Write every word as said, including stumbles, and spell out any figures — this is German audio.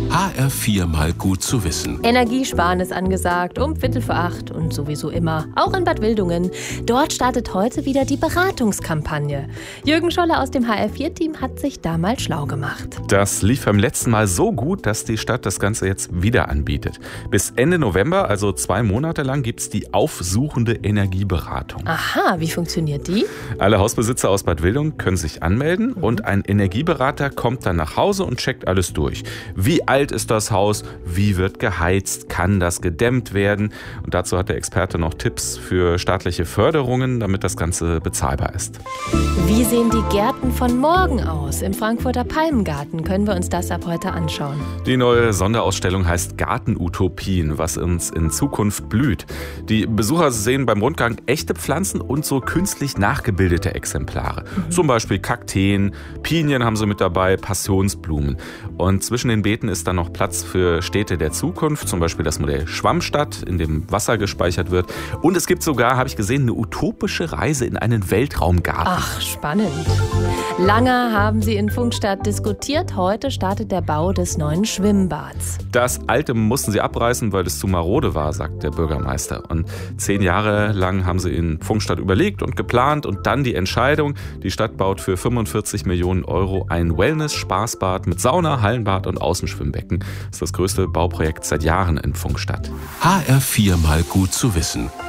H R vier mal gut zu wissen. Energiesparen ist angesagt, um Viertel vor acht und sowieso immer. Auch in Bad Wildungen. Dort startet heute wieder die Beratungskampagne. Jürgen Scholle aus dem H R vier Team hat sich da mal schlau gemacht. Das lief beim letzten Mal so gut, dass die Stadt das Ganze jetzt wieder anbietet. Bis Ende November, also zwei Monate lang, gibt es die aufsuchende Energieberatung. Aha, wie funktioniert die? Alle Hausbesitzer aus Bad Wildungen können sich anmelden mhm. und ein Energieberater kommt dann nach Hause und checkt alles durch. Wie alt ist das Haus? Wie wird geheizt? Kann das gedämmt werden? Und dazu hat der Experte noch Tipps für staatliche Förderungen, damit das Ganze bezahlbar ist. Wie sehen die Gärten von morgen aus? Im Frankfurter Palmgarten können wir uns das ab heute anschauen. Die neue Sonderausstellung heißt Gartenutopien, was uns in Zukunft blüht. Die Besucher sehen beim Rundgang echte Pflanzen und so künstlich nachgebildete Exemplare. Mhm. Zum Beispiel Kakteen, Pinien haben sie mit dabei, Passionsblumen. Und zwischen den Beeten ist dann noch Platz für Städte der Zukunft, zum Beispiel das Modell Schwammstadt, in dem Wasser gespeichert wird. Und es gibt sogar, habe ich gesehen, eine utopische Reise in einen Weltraumgarten. Ach, spannend. Lange haben sie in Pfungstadt diskutiert. Heute startet der Bau des neuen Schwimmbads. Das alte mussten sie abreißen, weil es zu marode war, sagt der Bürgermeister. Und zehn Jahre lang haben sie in Pfungstadt überlegt und geplant und dann die Entscheidung. Die Stadt baut für fünfundvierzig Millionen Euro ein Wellness-Spaßbad mit Sauna, Hallenbad und Außenschwimmbecken. Das ist das größte Bauprojekt seit Jahren in Pfungstadt. H R vier mal gut zu wissen.